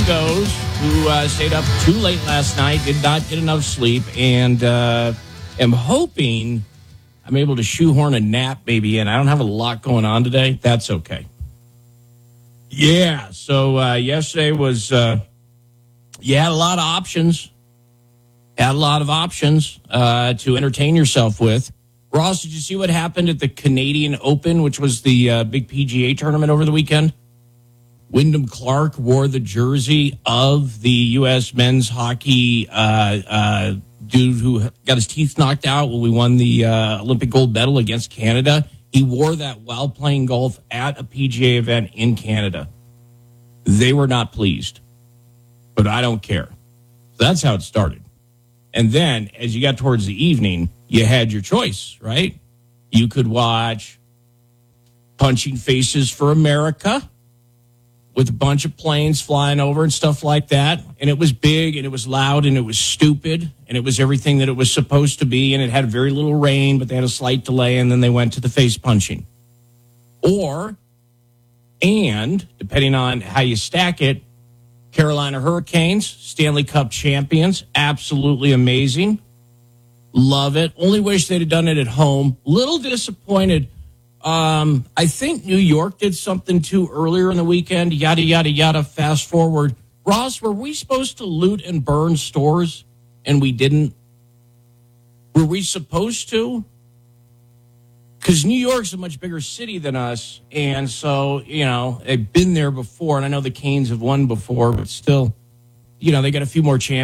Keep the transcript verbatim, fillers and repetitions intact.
goes, who uh, stayed up too late last night, did not get enough sleep, and uh, am hoping I'm able to shoehorn a nap maybe in. I don't have a lot going on today. That's okay. Yeah, so uh, yesterday was, uh, you had a lot of options. Had a lot of options uh, to entertain yourself with. Ross, did you see what happened at the Canadian Open, which was the uh, big P G A tournament over the weekend? Wyndham Clark wore the jersey of the U S men's hockey uh, uh, dude who got his teeth knocked out when we won the uh, Olympic gold medal against Canada. He wore that while playing golf at a P G A event in Canada. They were not pleased, but I don't care. So that's how it started. And then as you got towards the evening, you had your choice, right? You could watch Punching Faces for America with a bunch of planes flying over and stuff like that. And it was big and it was loud and it was stupid and it was everything that it was supposed to be. And it had very little rain, but they had a slight delay. And then they went to the face punching. Or, and depending on how you stack it, Carolina Hurricanes, Stanley Cup champions, absolutely amazing. Love it. Only wish they'd have done it at home. Little disappointed. Um, I think New York did something too earlier in the weekend. Yada, yada, yada. Fast forward. Ross, were we supposed to loot and burn stores and we didn't? Were we supposed to? Because New York's a much bigger city than us. And so, you know, they've been there before. And I know the Canes have won before, but still, you know, they got a few more champions.